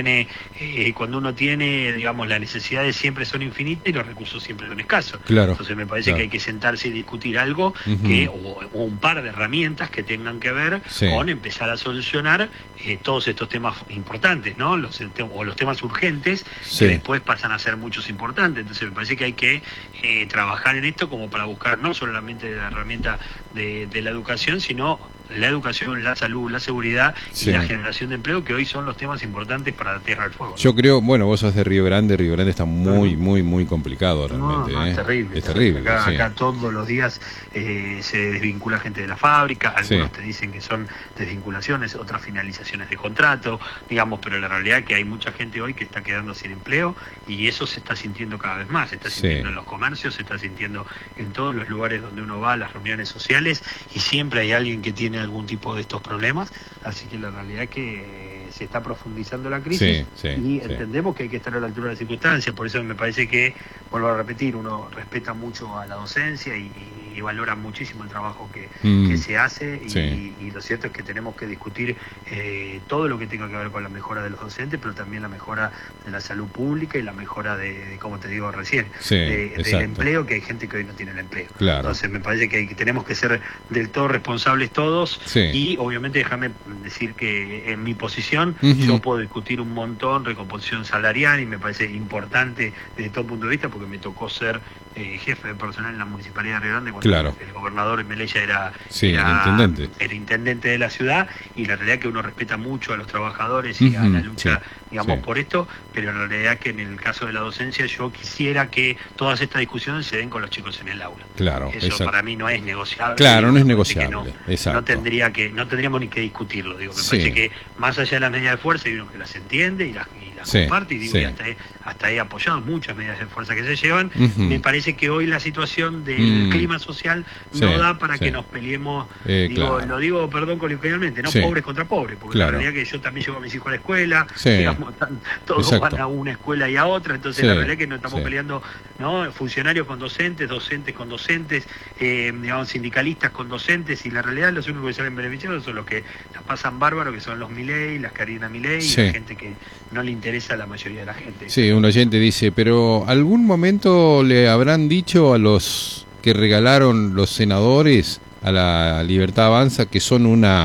C: uno tiene, digamos, las necesidades siempre son infinitas y los recursos siempre son escasos. Entonces me parece que hay que sentarse y discutir algo o un par de herramientas que tengan que ver con empezar a solucionar todos estos temas importantes, ¿no? Los temas urgentes, que después pasan a ser muchos importantes. Entonces me parece que hay que trabajar en esto como para buscar no solamente la herramienta de la educación, sino la educación, la salud, la seguridad y la generación de empleo, que hoy son los temas importantes para la Tierra del Fuego, ¿no?
A: Yo creo, bueno, vos sos de Río Grande está muy complicado realmente.
C: Es terrible. Es terrible. Acá todos los días se desvincula gente de la fábrica, algunos te dicen que son desvinculaciones, otras finalizaciones de contrato, digamos, pero la realidad es que hay mucha gente hoy que está quedando sin empleo, y eso se está sintiendo cada vez más, se está sintiendo en los comercios, se está sintiendo en todos los lugares donde uno va, las reuniones sociales, y siempre hay alguien que tiene algún tipo de estos problemas, así que la realidad es que se está profundizando la crisis y entendemos que hay que estar a la altura de las circunstancias. Por eso me parece que, vuelvo a repetir, uno respeta mucho a la docencia y y valoran muchísimo el trabajo que se hace y lo cierto es que tenemos que discutir todo lo que tenga que ver con la mejora de los docentes, pero también la mejora de la salud pública y la mejora de como te digo recién, del empleo, que hay gente que hoy no tiene el empleo.
A: Claro.
C: Entonces me parece que tenemos que ser del todo responsables todos y obviamente déjame decir que en mi posición yo puedo discutir un montón recomposición salarial y me parece importante desde todo punto de vista porque me tocó ser jefe de personal en la Municipalidad de Río Grande cuando el gobernador Melella era intendente de la ciudad, y la realidad es que uno respeta mucho a los trabajadores y a la lucha digamos por esto, pero la realidad que en el caso de la docencia yo quisiera que todas estas discusiones se den con los chicos en el aula.
A: Claro,
C: eso para mí no es negociable.
A: Claro, no es negociable.
C: No tendríamos ni que discutirlo. Digo, me parece que más allá de las medidas de fuerza hay uno que las entiende y las comparte, y digo, y hasta he apoyado muchas medidas de fuerza que se llevan. Me parece que hoy la situación del clima social no da para que nos peleemos, lo digo, perdón, coloquialmente, no pobres contra pobres, porque la realidad es que yo también llevo a mis hijos a la escuela, digamos, todos van a una escuela y a otra, entonces la realidad es que no estamos peleando, ¿no? Funcionarios con docentes, docentes con docentes, digamos, sindicalistas con docentes, y la realidad los únicos que salen beneficiados son los que la pasan bárbaro, que son los Milei, las Karina Milei, y la gente que no le interesa a la mayoría de la gente.
A: Sí, un oyente dice, pero ¿algún momento le habrán dicho a los que regalaron los senadores a la Libertad Avanza que son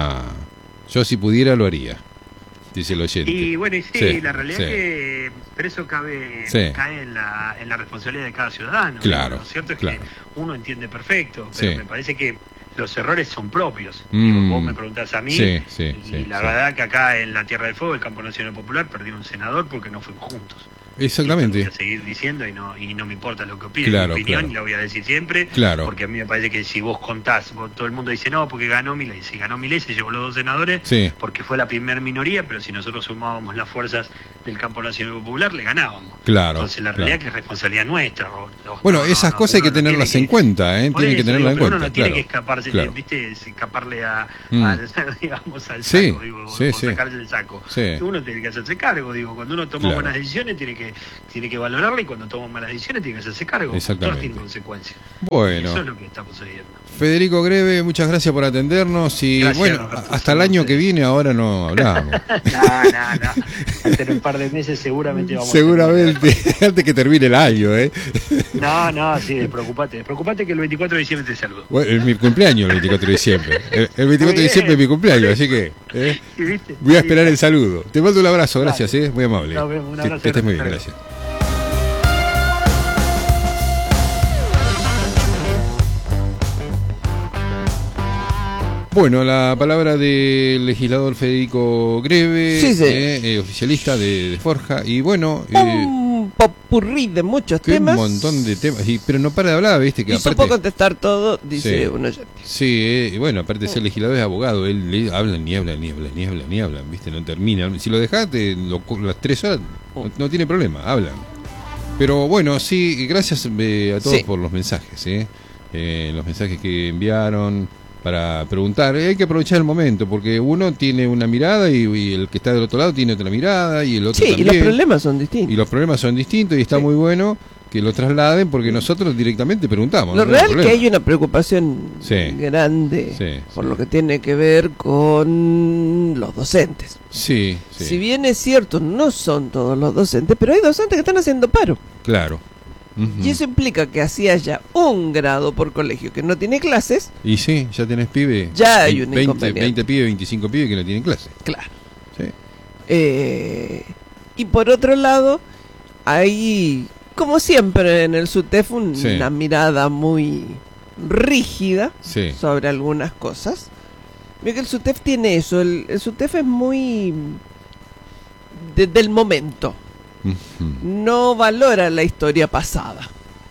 A: yo si pudiera lo haría? Dice el oyente.
C: Y bueno, la realidad es que pero eso cae en la responsabilidad de cada ciudadano.
A: Claro.
C: Lo cierto es que uno entiende perfecto, pero me parece que los errores son propios. Digo, vos me preguntás a mí, y la verdad que acá en la Tierra del Fuego, el Campo Nacional Popular, perdió un senador porque no fuimos juntos.
A: Exactamente.
C: Voy a seguir diciendo y no me importa lo que opine, mi opinión, y la voy a decir siempre, porque a mí me parece que si vos contás, todo el mundo dice no, porque ganó Milei, si ganó Milei se llevó los 2 senadores, porque fue la primer minoría, pero si nosotros sumábamos las fuerzas del Campo Nacional Popular, le ganábamos. Entonces la realidad es que es responsabilidad nuestra.
A: Bueno, esas cosas hay que tenerlas en cuenta, tienen que tenerlas en cuenta.
C: Uno no tiene que escaparse, escaparle digamos, al saco, sacarse el saco. Uno tiene que hacerse cargo, cuando uno toma buenas decisiones tiene que valorarla, y cuando toma malas decisiones tiene que hacerse cargo. Todas tienen consecuencias.
A: Bueno.
C: Eso es lo que está sucediendo.
A: Federico Greve, muchas gracias por atendernos y bueno, hasta el año que viene ahora no hablamos.
C: No. En un par de meses seguramente vamos
A: a antes que termine el año,
C: No, sí, despreocupate que el 24 de diciembre te saludo.
A: Bueno, es mi cumpleaños el 24 de diciembre. El 24 de diciembre es mi cumpleaños, así que voy a esperar el saludo. Te mando un abrazo, gracias, muy amable.
C: Nos vemos, un abrazo.
A: Que estés muy bien, gracias. Bueno, la palabra del legislador Federico Greve, oficialista de Forja, y bueno...
B: un popurrí de muchos temas.
A: Un montón de temas, pero no para de hablar, ¿viste? Que
B: y supo contestar todo, dice uno ya.
A: Sí, bueno, aparte de ser legislador es abogado, él hablan, ¿viste? No termina. Si lo dejaste, las 3 horas, no tiene problema, hablan. Pero bueno, sí, gracias a todos por los mensajes, los mensajes que enviaron para preguntar. Hay que aprovechar el momento, porque uno tiene una mirada y el que está del otro lado tiene otra mirada y el otro también.
B: Y los problemas son distintos.
A: Y está muy bueno que lo trasladen, porque nosotros directamente preguntamos.
B: Lo real es que hay una preocupación grande por lo que tiene que ver con los docentes. Si bien es cierto, no son todos los docentes, pero hay docentes que están haciendo paro.
A: Claro.
B: Y eso implica que así haya un grado por colegio que no tiene clases.
A: Y sí, ya tenés pibe.
B: Ya hay un inconveniente.
A: 20 pibes, 25 pibes que no tienen clases.
B: Claro. Y por otro lado, hay, como siempre en el SUTEF, una mirada muy rígida sobre algunas cosas. Veo que el SUTEF tiene eso. El SUTEF es muy del momento. No valora la historia pasada.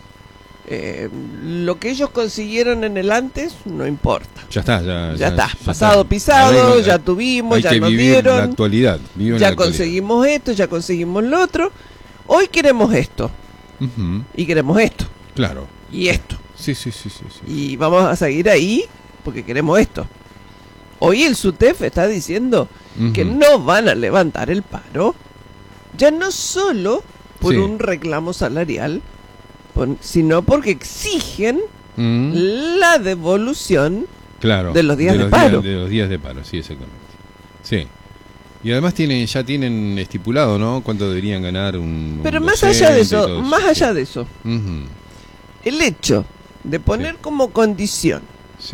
B: Lo que ellos consiguieron en el antes no importa.
A: Ya está.
B: Pasado pisado, ya tuvimos, ya nos dieron.
A: La actualidad.
B: Ya conseguimos esto, ya conseguimos lo otro. Hoy queremos esto. Y queremos esto.
A: Claro.
B: Y esto.
A: Sí.
B: Y vamos a seguir ahí porque queremos esto. Hoy el SUTEF está diciendo que no van a levantar el paro. Ya no solo por un reclamo salarial, sino porque exigen la devolución
A: de
B: los días de paro.
A: De los días de paro, sí, exactamente. Sí. Y además ya tienen estipulado, ¿no? Cuánto deberían ganar
B: Pero más allá de eso, el hecho de poner como condición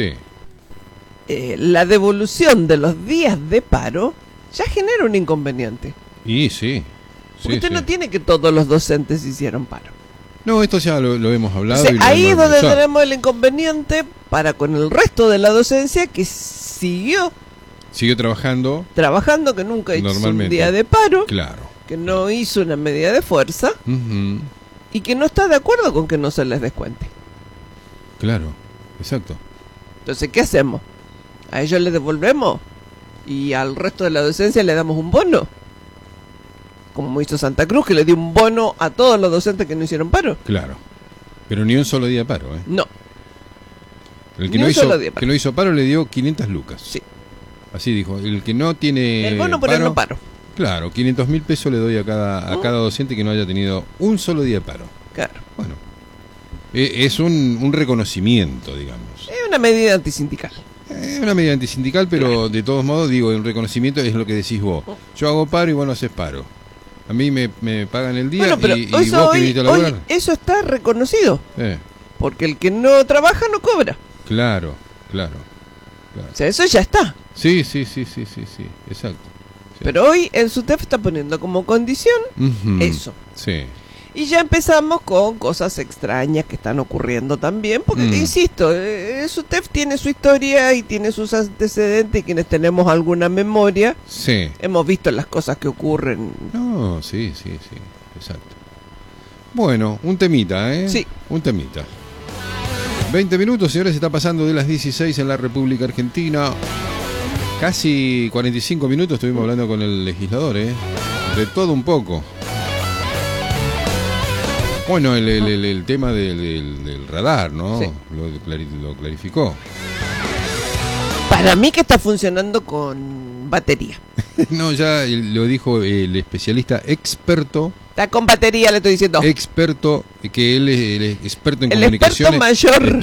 B: la devolución de los días de paro ya genera un inconveniente.
A: Y sí.
B: Porque usted no tiene que todos los docentes hicieron paro.
A: No, esto ya lo hemos hablado.
B: O sea, ahí es donde tenemos el inconveniente para con el resto de la docencia que siguió trabajando, que nunca hizo un día de paro, que no hizo una medida de fuerza y que no está de acuerdo con que no se les descuente.
A: Claro, exacto.
B: Entonces, ¿qué hacemos? ¿A ellos les devolvemos? ¿Y al resto de la docencia le damos un bono? Como hizo Santa Cruz, que le dio un bono a todos los docentes que no hicieron paro.
A: Claro. Pero ni un solo día de paro, ¿eh?
B: No.
A: El que no hizo paro le dio 500 lucas.
B: Sí.
A: Así dijo. El que no tiene
B: el bono por el no paro.
A: Claro, 500.000 pesos le doy a cada docente que no haya tenido un solo día de paro.
B: Claro.
A: Bueno. Es un reconocimiento, digamos.
B: Es una medida antisindical.
A: Es una medida antisindical, pero de todos modos, digo, el reconocimiento es lo que decís vos. Yo hago paro y vos no haces paro. A mí me pagan el día y vos que viniste a laburar.
B: Hoy eso está reconocido. Porque el que no trabaja no cobra.
A: Claro.
B: O sea, eso ya está.
A: Sí, exacto. Sí.
B: Pero hoy el SUTEF está poniendo como condición eso.
A: Sí.
B: Y ya empezamos con cosas extrañas que están ocurriendo también, porque insisto, el SUTEF tiene su historia y tiene sus antecedentes, y quienes tenemos alguna memoria, hemos visto las cosas que ocurren.
A: No, sí, exacto. Bueno, un temita, ¿eh?
B: Sí.
A: Un temita. 20 minutos, señores, está pasando de las 16 en la República Argentina. Casi 45 minutos estuvimos hablando con el legislador, ¿eh? De todo un poco. Bueno, el tema del radar, ¿no? Sí. Lo clarificó.
B: Para mí que está funcionando con batería.
A: No, ya lo dijo el especialista experto.
B: Está con batería, le estoy diciendo.
A: Experto, que él es experto en comunicaciones.
B: El experto mayor.